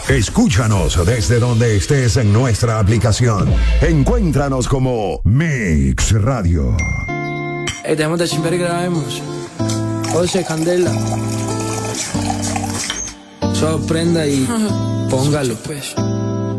Escúchanos desde donde estés en nuestra aplicación. Encuéntranos como Mix Radio. Dejemos de chimbar y grabemos. José Candela. Sorprenda y póngalo.